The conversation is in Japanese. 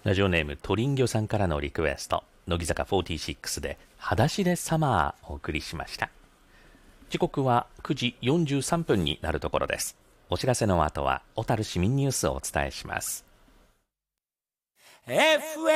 ラジオネームトリンギョさんからのリクエスト、乃木坂46で裸足でサマーをお送りしました。時刻は9時43分になるところです。お知らせの後は小樽市民ニュースをお伝えします。